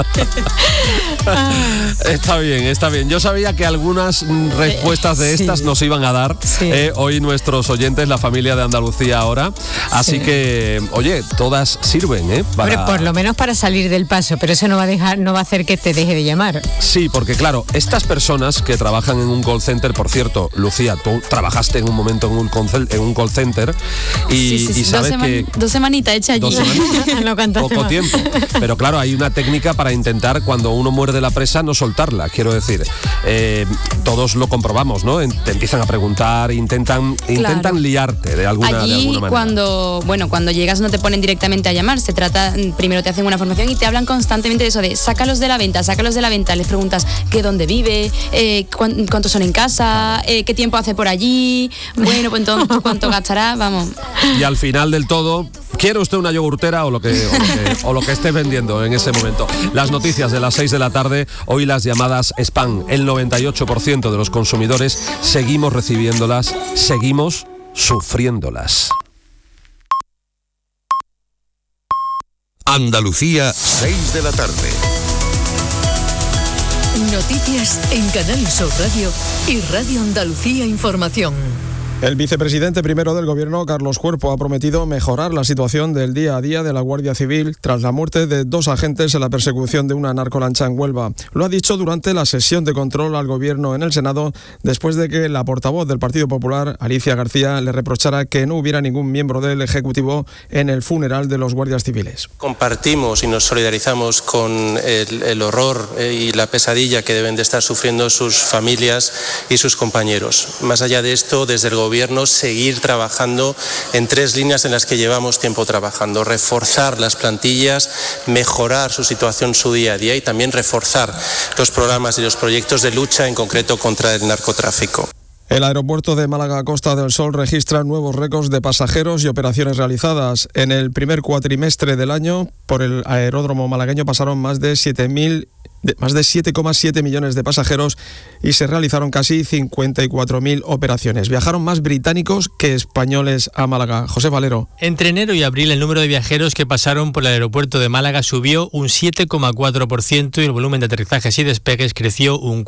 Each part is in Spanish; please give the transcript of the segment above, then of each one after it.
Está bien. Yo sabía que algunas respuestas de estas nos iban a dar hoy nuestros oyentes, la familia de Andalucía ahora. Así que, oye, todas sirven, Hombre, por lo menos para salir del paso, pero eso no va a hacer que te deje de llamar. Sí, porque claro, estas personas que trabajan en un call center, por cierto, Lucía, tú trabajaste en un momento en un call center y sabes que... 2 semanitas hecha allí. 2 semanitas, no, poco tiempo. Pero claro, hay una técnica para intentar, cuando uno muerde la presa, no soltarla. Quiero decir, todos lo comprobamos, ¿no? Te empiezan a preguntar, intentan liarte de alguna manera. Cuando llegas no te ponen directamente a llamar, se trata, primero te hacen una formación y te hablan constantemente de eso de sácalos de la venta, les preguntas que dónde vive, cuántos son en casa, qué tiempo hace por allí, bueno, pues entonces cuánto gastará, vamos. Y al final del todo, ¿quiere usted una yogurtera o lo que esté vendiendo en ese momento? Las noticias de las 6 de la tarde, hoy las llamadas spam. El 98% de los consumidores seguimos recibiéndolas, seguimos sufriéndolas. Andalucía, 6 de la tarde. Noticias en Canal Sur Radio y Radio Andalucía Información. El vicepresidente primero del Gobierno, Carlos Cuerpo, ha prometido mejorar la situación del día a día de la Guardia Civil tras la muerte de 2 agentes en la persecución de una narcolancha en Huelva. Lo ha dicho durante la sesión de control al Gobierno en el Senado, después de que la portavoz del Partido Popular, Alicia García, le reprochara que no hubiera ningún miembro del Ejecutivo en el funeral de los guardias civiles. Compartimos y nos solidarizamos con el horror y la pesadilla que deben de estar sufriendo sus familias y sus compañeros. Más allá de esto, desde el Gobierno, seguir trabajando en 3 líneas en las que llevamos tiempo trabajando: reforzar las plantillas, mejorar su situación, su día a día, y también reforzar los programas y los proyectos de lucha, en concreto contra el narcotráfico. El aeropuerto de Málaga Costa del Sol registra nuevos récords de pasajeros y operaciones realizadas. En el primer cuatrimestre del año, por el aeródromo malagueño pasaron más de 7,7 millones de pasajeros y se realizaron casi 54.000 operaciones. Viajaron más británicos que españoles a Málaga. José Valero. Entre enero y abril, el número de viajeros que pasaron por el aeropuerto de Málaga subió un 7,4% y el volumen de aterrizajes y despegues creció un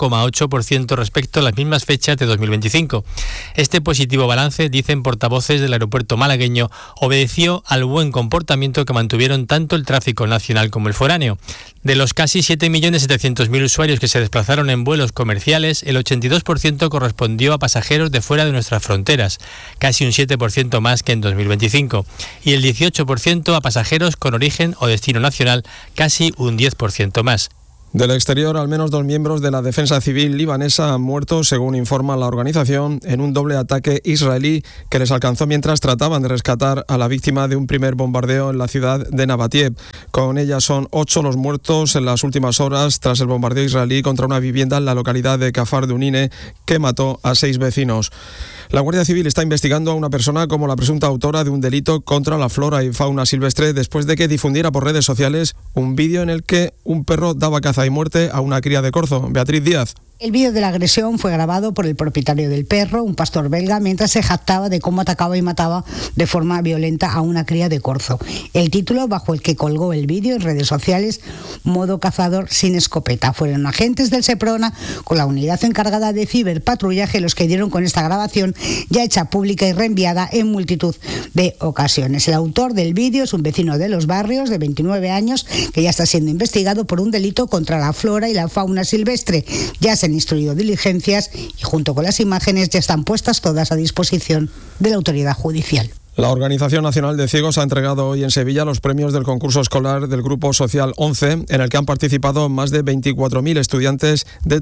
4,8% respecto a las mismas fechas de 2025. Este positivo balance, dicen portavoces del aeropuerto malagueño, obedeció al buen comportamiento que mantuvieron tanto el tráfico nacional como el foráneo. De los casi 7.700.000 usuarios que se desplazaron en vuelos comerciales, el 82% correspondió a pasajeros de fuera de nuestras fronteras, casi un 7% más que en 2025, y el 18% a pasajeros con origen o destino nacional, casi un 10% más. Del exterior, al menos 2 miembros de la defensa civil libanesa han muerto, según informa la organización, en un doble ataque israelí que les alcanzó mientras trataban de rescatar a la víctima de un primer bombardeo en la ciudad de Nabatieh. Con ella son 8 los muertos en las últimas horas tras el bombardeo israelí contra una vivienda en la localidad de Kafar Dunine que mató a 6 vecinos. La Guardia Civil está investigando a una persona como la presunta autora de un delito contra la flora y fauna silvestre después de que difundiera por redes sociales un vídeo en el que un perro daba caza y muerte a una cría de corzo. Beatriz Díaz. El vídeo de la agresión fue grabado por el propietario del perro, un pastor belga, mientras se jactaba de cómo atacaba y mataba de forma violenta a una cría de corzo. El título bajo el que colgó el vídeo en redes sociales: modo cazador sin escopeta. Fueron agentes del Seprona con la unidad encargada de ciberpatrullaje los que dieron con esta grabación, ya hecha pública y reenviada en multitud de ocasiones. El autor del vídeo es un vecino de Los Barrios de 29 años que ya está siendo investigado por un delito contra la flora y la fauna silvestre. Ya se han instruido diligencias y junto con las imágenes ya están puestas todas a disposición de la autoridad judicial. La Organización Nacional de Ciegos ha entregado hoy en Sevilla los premios del concurso escolar del Grupo Social 11, en el que han participado más de 24.000 estudiantes de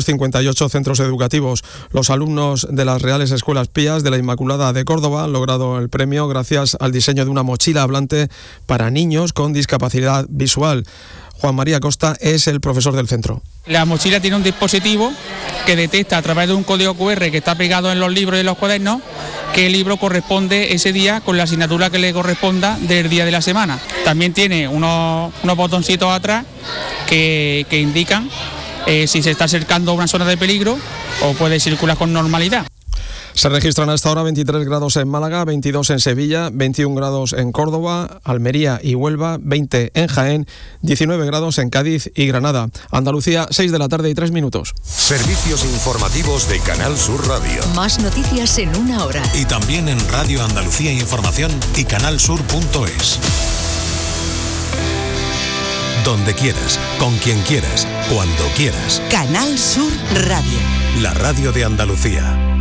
358 centros educativos. Los alumnos de las Reales Escuelas Pías de la Inmaculada de Córdoba han logrado el premio gracias al diseño de una mochila hablante para niños con discapacidad visual. Juan María Costa es el profesor del centro. La mochila tiene un dispositivo que detecta a través de un código QR que está pegado en los libros y en los cuadernos que el libro corresponde ese día con la asignatura que le corresponda del día de la semana. También tiene unos botoncitos atrás que indican si se está acercando a una zona de peligro o puede circular con normalidad. Se registran hasta ahora 23 grados en Málaga, 22 en Sevilla, 21 grados en Córdoba, Almería y Huelva, 20 en Jaén, 19 grados en Cádiz y Granada. Andalucía, 6 de la tarde y 3 minutos. Servicios informativos de Canal Sur Radio. Más noticias en una hora. Y también en Radio Andalucía Información y canalsur.es. Donde quieras, con quien quieras, cuando quieras. Canal Sur Radio. La radio de Andalucía.